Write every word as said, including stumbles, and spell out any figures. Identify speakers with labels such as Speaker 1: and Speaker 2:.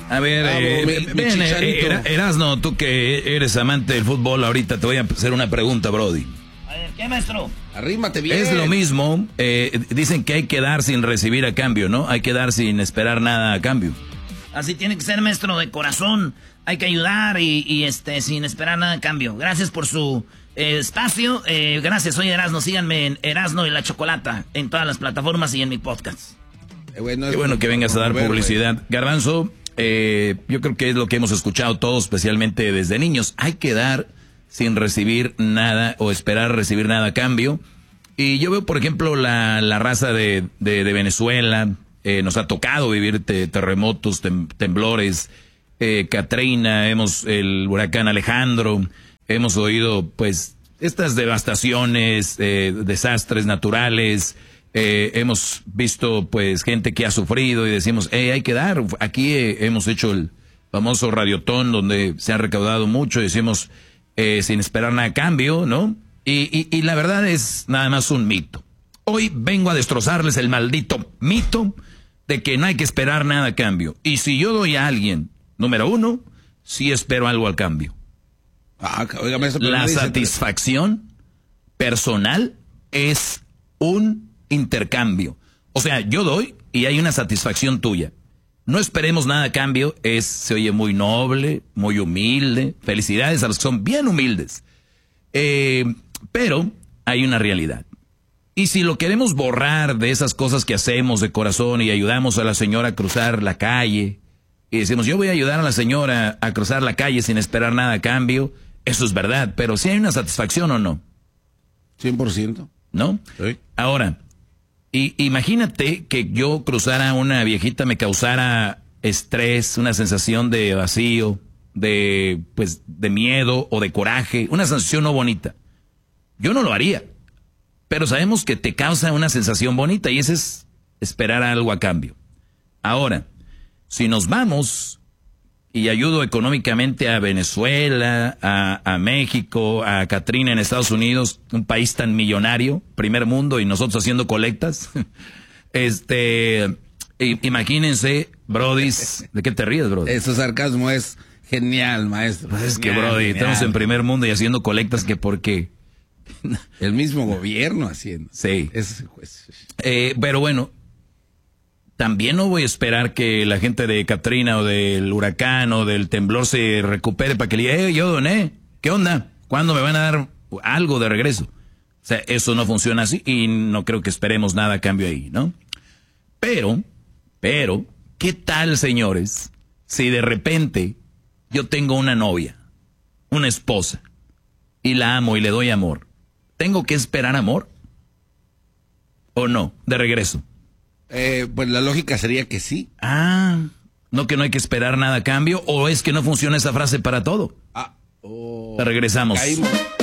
Speaker 1: A ver,
Speaker 2: Bravo,
Speaker 1: eh,
Speaker 2: mi, mi
Speaker 1: ven, eh, Era- Erasno, tú que eres amante del fútbol, ahorita te voy a hacer una pregunta, Brody.
Speaker 3: A ver, ¿qué, maestro?
Speaker 2: Arrímate bien.
Speaker 1: Es lo mismo, eh, dicen que hay que dar sin recibir a cambio, ¿no? Hay que dar sin esperar nada a cambio.
Speaker 3: Así tiene que ser, maestro, de corazón. Hay que ayudar y, y este sin esperar nada a cambio. Gracias por su eh, espacio. Eh, gracias, soy Erasno. Síganme en Erasno y la Chocolata en todas las plataformas y en mi podcast.
Speaker 2: Eh, bueno,
Speaker 1: Qué bueno que vengas a dar
Speaker 2: promover,
Speaker 1: publicidad.
Speaker 2: güey.
Speaker 1: Garbanzo, eh, yo creo que es lo que hemos escuchado todos, especialmente desde niños. Hay que dar sin recibir nada o esperar recibir nada a cambio. Y yo veo, por ejemplo, la, la raza de, de, de Venezuela. Eh, nos ha tocado vivir te, terremotos, tem, temblores, eh, Katrina, hemos el huracán Alejandro, hemos oído pues estas devastaciones, eh, desastres naturales. Eh, hemos visto pues gente que ha sufrido y decimos, hey, hay que dar. Aquí eh, hemos hecho el famoso radiotón donde se ha recaudado mucho y decimos eh, sin esperar nada a cambio, ¿no? Y, y, y la verdad es nada más un mito. Hoy vengo a destrozarles el maldito mito de que no hay que esperar nada a cambio. Y si yo doy a alguien, número uno, sí espero algo al cambio.
Speaker 2: Ah, oiga, maestro, pero
Speaker 1: La
Speaker 2: no dice-
Speaker 1: satisfacción personal es un intercambio. O sea, yo doy y hay una satisfacción tuya. No esperemos nada a cambio, es, se oye muy noble, muy humilde. Felicidades a los que son bien humildes. Eh, pero hay una realidad. Y si lo queremos borrar de esas cosas que hacemos de corazón y ayudamos a la señora a cruzar la calle, y decimos, yo voy a ayudar a la señora a cruzar la calle sin esperar nada a cambio, eso es verdad, pero si hay una satisfacción o no,
Speaker 2: cien por ciento.
Speaker 1: ¿no?
Speaker 2: Sí.
Speaker 1: Ahora, y, imagínate que yo cruzara a una viejita, me causara estrés, una sensación de vacío, de, pues, de miedo o de coraje, una sensación no bonita. Yo no lo haría, pero sabemos que te causa una sensación bonita y ese es esperar algo a cambio. Ahora, si nos vamos y ayudo económicamente a Venezuela, a, a México, a Katrina en Estados Unidos, un país tan millonario, primer mundo, y nosotros haciendo colectas, este, i- imagínense, brodis, ¿de qué te ríes, brody?
Speaker 2: Ese sarcasmo es genial, maestro.
Speaker 1: Pues es que,
Speaker 2: Genial,
Speaker 1: brody,
Speaker 2: genial.
Speaker 1: estamos en primer mundo y haciendo colectas que porque...
Speaker 2: El mismo gobierno haciendo.
Speaker 1: Sí.
Speaker 2: Es, pues,
Speaker 1: Eh, pero bueno, también no voy a esperar que la gente de Katrina o del huracán o del temblor se recupere para que le diga, eh, yo doné, ¿qué onda? ¿Cuándo me van a dar algo de regreso? O sea, eso no funciona así y no creo que esperemos nada a cambio ahí, ¿no? Pero, pero, ¿qué tal, señores, si de repente yo tengo una novia, una esposa, y la amo y le doy amor? ¿Tengo que esperar amor? ¿O no? De regreso.
Speaker 2: eh, pues la lógica sería que sí.
Speaker 1: Ah, ¿no que no hay que esperar nada a cambio? ¿O es que no funciona esa frase para todo?
Speaker 2: Ah, oh,
Speaker 1: Regresamos.
Speaker 2: caímos.